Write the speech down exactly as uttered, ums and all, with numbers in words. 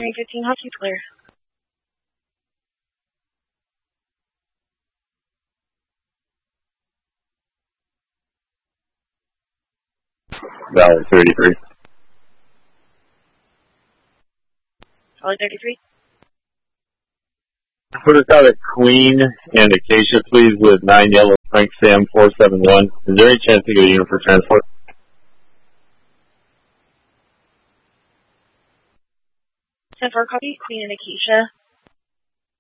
three fifteen, Husky clear. Valley thirty-three. Valley thirty-three. Put us out at Queen and Acacia, please, with nine Yellow Frank Sam four seven one. Is there any chance to get a unit for transport? ten four, copy. Queen and Acacia.